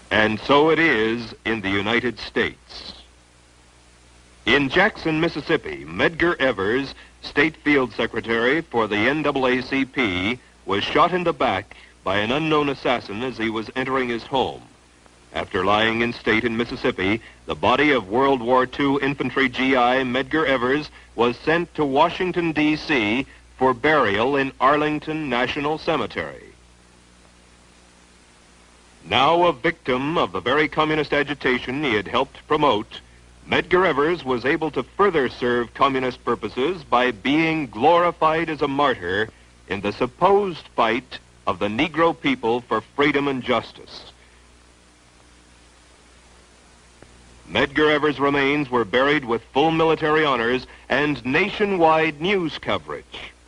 And so it is in the United States. In Jackson, Mississippi, Medgar Evers, State Field Secretary for the NAACP, was shot in the back by an unknown assassin as he was entering his home. After lying in state in Mississippi, the body of World War II infantry GI Medgar Evers was sent to Washington, D.C. for burial in Arlington National Cemetery. Now a victim of the very communist agitation he had helped promote, Medgar Evers was able to further serve communist purposes by being glorified as a martyr in the supposed fight of the Negro people for freedom and justice. Medgar Evers' remains were buried with full military honors and nationwide news coverage.